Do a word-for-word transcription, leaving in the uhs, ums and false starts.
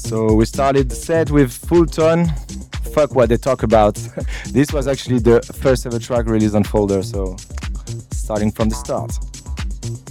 So we started the set with Full Tone. Fuck what they talk about. This was actually the first ever track released on Folder, so starting from the start.